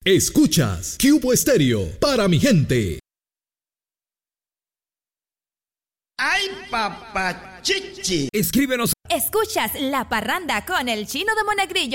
Escuchas Cubo Estéreo para mi gente. ¡Ay, papachichi! Escríbenos. Escuchas La Parranda con el Chino de Monegrillo.